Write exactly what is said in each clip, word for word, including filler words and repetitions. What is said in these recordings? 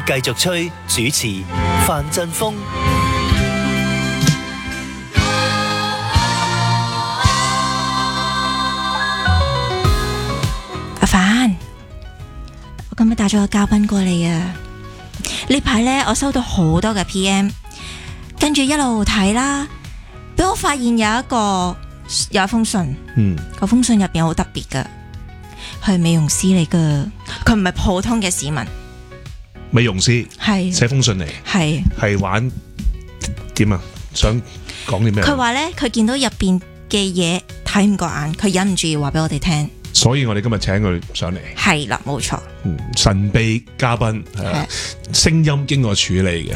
繼續吹，主持范振鋒。 阿范，我今日帶咗個嘉賓過嚟啊！呢排呢，我收到好多嘅 P M， 跟住一路睇啦，俾我發現有一個有一封信，嗯，嗰封信入邊好特別噶，佢係美容師嚟噶，佢唔係普通嘅市民。 美容師係寫封信嚟，係係玩點啊？想講啲咩？ 佢話呢，佢見到入邊嘅嘢睇唔過眼，佢忍唔住要話俾我哋聽。 所以我哋今日請佢上嚟， 係啦，冇錯。 嗯，神秘嘉賓係聲音經過處理嘅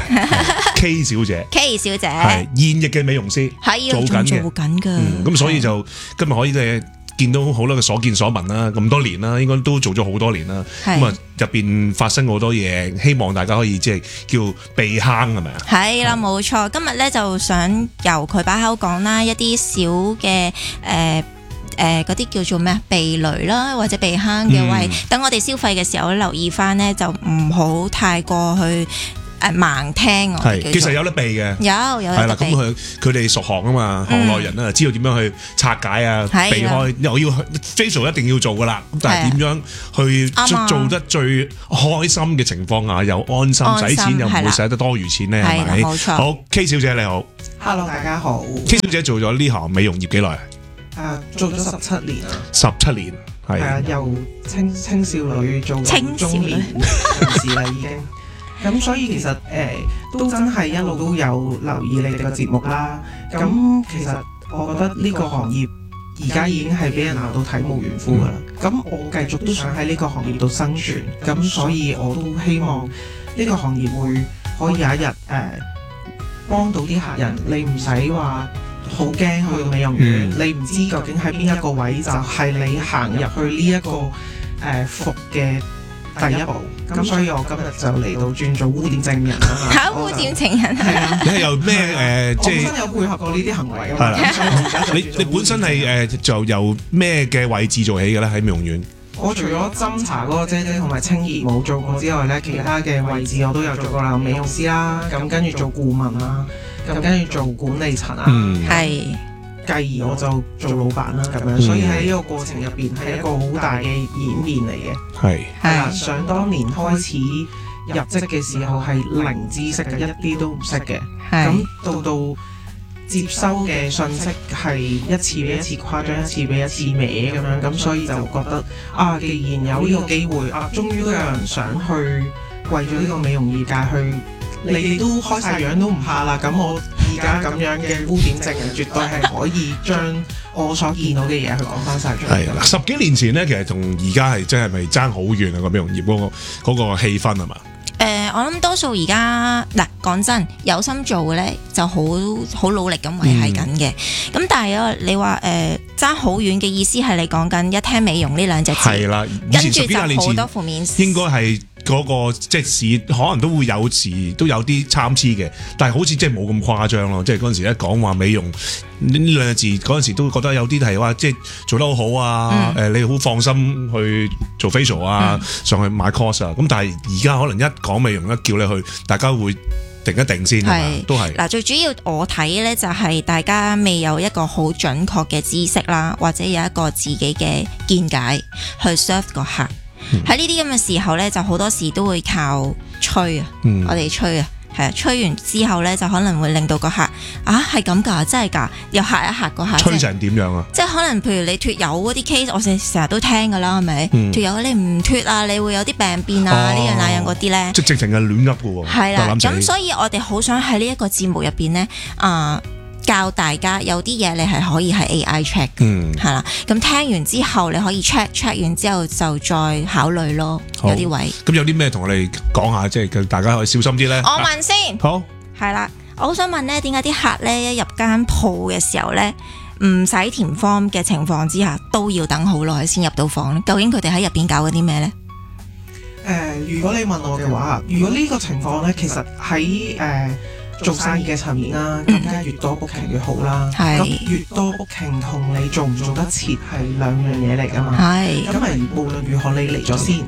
K 小姐 ，K 小姐係現役嘅美容師， 係做緊嘅， 做緊噶。 咁、嗯、所以就今日可以誒見到好多嘅所見所聞啦，咁多年啦，應該都做咗好多年啦。咁啊入邊發生好多嘢，希望大家可以即係叫避坑係咪啊？係啦，冇錯。今日咧就想由佢把口講啦，一啲小嘅誒。呃誒嗰啲叫做咩避雷啦，或者避坑嘅位，等、嗯、我哋消費嘅時候留意翻呢，就唔好太過去誒、呃、盲聽。 係，其實有得避嘅， 有有係啦。咁佢佢哋熟行啊嘛，行內人啊，嗯、知道點樣去拆解啊，避開。又要 facial 一定要做噶啦，咁但係點樣去做得最開心嘅情況下，又安心使錢，又唔會使得多餘錢呢？係咪？冇錯。好 ，K 小姐你好 ，Hello 大家好。 K 小姐做咗呢行美容業幾耐？ 誒做咗十七年啦， 十七年係啊，由青青少女做到中年人士啦已經。咁所以其實誒、呃、都真係一路都有留意你哋個節目啦。咁其實我覺得呢個行業而家已經係俾人鬧到體無完膚噶啦。咁、嗯、我繼續都想喺呢個行業度生存，咁所以我都希望呢個行業會可以有一日誒、呃、幫到啲客人，你唔使話好驚去到美容院，嗯、你唔知究竟喺邊一個位就係你行入去呢、這、一個誒、呃、服嘅第一步。咁所以我今日就嚟到轉做污點證人啦。 嚇，污點證人係啊！ 你係由咩誒？即係我本身有配合過呢啲行為㗎嘛。 係你你本身係誒、呃、就由咩嘅位置做起嘅咧？喺美容院？ 我除咗斟茶嗰個姐姐同埋清潔冇做過之外咧，其他嘅位置我都有做過啦，美容師啦，咁跟住做顧問啦，咁跟住做管理層啊，係、嗯，繼而我就做老闆啦，咁樣，嗯、所以喺呢個過程入邊係一個好大嘅演變嚟嘅，係，係啦，想當年開始入職嘅時候係零知識嘅，一啲都唔識嘅，咁到到接收嘅信息係一次比一次誇張，一次比一次歪咁樣，咁所以就覺得啊，既然有呢個機會啊，終於都有人想去為咗呢個美容業界去，你哋都開晒樣都唔怕啦，咁我而家咁樣嘅污點證人絕對係可以將我所見到嘅嘢去講翻晒出嚟。 係啦，十幾年前咧，其實同而家係真係咪爭好遠啊？個美容業嗰、嗰個嗰、嗰個氣氛係嘛？ 誒、呃，我諗多數而家嗱，講真，有心做嘅咧就好好努力咁維繫緊嘅。咁、嗯、但係你話誒爭好遠嘅意思係你講緊一聽美容呢兩隻字，係啦，跟住就好多負面。 應該係嗰、嗰個即係市可能都會有時都有啲參差嘅，但係好似即係冇咁誇張咯。即係嗰陣時一講話美容呢兩個字，嗰陣時都覺得有啲係話即係做得好好啊，誒、嗯呃、你好放心去做 facial 啊，嗯、上去買 course 啊。咁但係而家可能一講美容一叫你去，大家會定一定先，係都係嗱。最主要我睇咧就係大家未有一個好準確嘅知識啦，或者有一個自己嘅見解去 serve 個客。喺呢啲咁嘅時候咧，就好多時都會靠吹啊，嗯、我哋吹啊，係啊，吹完之後咧，就可能會令到個客啊係咁㗎，真係㗎，又嚇一嚇個客。吹成點樣啊？即係可能譬如你脫油嗰啲 case，我成成日都聽㗎啦，係咪？脫油你唔脫啊，你會有啲病變啊，呢、哦、樣那樣嗰啲咧。即係直情係亂噏㗎喎。係啦，咁所以我哋好想喺呢一個節目入邊咧，啊、呃。教大家有啲嘢你係可以係 A I check 嘅，係啦、嗯。咁聽完之後你可以 check check 完之後就再考慮咯。有啲位。咁有啲咩同我哋講下，即係大家可以小心啲咧。我問先。好。係啦，我好想問咧，點解啲客咧一入間鋪嘅時候咧，唔使填 form 嘅情況之下，都要等好耐先入到房咧？究竟佢哋喺入邊搞緊啲咩咧？ 誒、呃，如果你問我嘅話，如果呢個情況咧，其實喺誒。呃做生意嘅層面啦，咁梗係越多 booking 越好啦。咁越多 booking 同你做唔做得切係兩樣嘢嚟㗎嘛。咁咪無論如何你嚟咗先，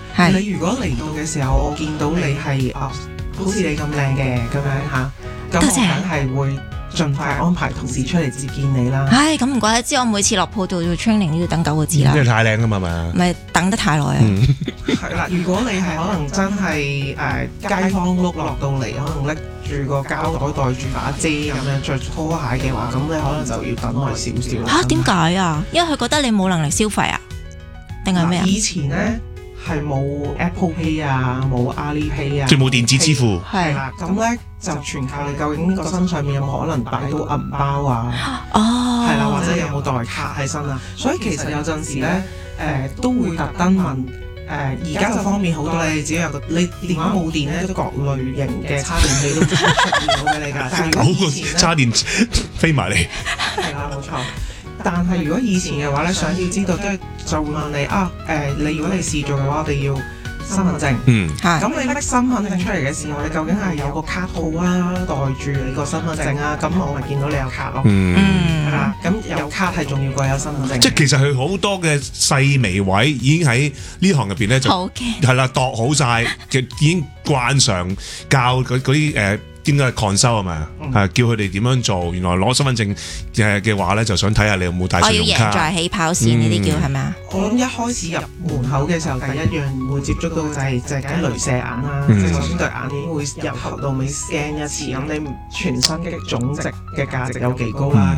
你如果嚟到嘅時候，我見到你係啊，好似你咁靚嘅咁樣嚇，咁我梗係會盡快安排同事出嚟接見你啦。 唉，咁唔怪得知我每次落鋪度做 training 都要等九個字啦。 因為太靚啦嘛嘛。 咪等得太耐啊。 係啦，如果你係可能真係誒街坊碌落到嚟，可能拎住個膠袋袋住把遮咁樣着拖鞋嘅話，咁你可能就要等耐少少啦。 嚇，點解啊？因為佢覺得你冇能力消費啊？定係咩啊？ 以前咧係冇 Apple Pay 啊，冇 Alipay 啊， 即係冇電子支付。 係啦，咁咧就全靠你究竟個身上面有冇可能擺到銀包啊？ 哦， 係啦，或者有冇代卡喺身啊？所以其實有陣時咧，誒都會特登問。誒而家就方便好多，你只要有個你電話冇電咧，都各類型嘅叉電器都出現到俾你㗎。但係如果以前咧， 叉電飛埋嚟， 係啦冇錯。但係如果以前嘅話咧，想要知道都就會問你啊誒，你如果你試做嘅話，我哋要身份證。 嗯， 咁你拎身份證出嚟嘅時候，你究竟係有個卡號啊，袋住你個身份證啊？咁我咪見到你有卡咯。 嗯， 係啦，咁有卡係重要過有身份證。 即係其實佢好多嘅細微位已經喺呢行入邊咧就係啦，度好晒嘅，已經慣常教嗰嗰啲誒。應該係 consult 啊嘛，係叫佢哋點樣做。原來攞身份證嘅嘅話咧，就想睇下你有冇帶信用卡。 我要贏在起跑線呢啲叫係咪啊？ 我諗一開始入門口嘅時候，第一樣會接觸到就係就係梗係鐳射眼啦。即係首先對眼已經會由頭到尾 scan 一次，咁你全身嘅總值嘅價值有幾高啦？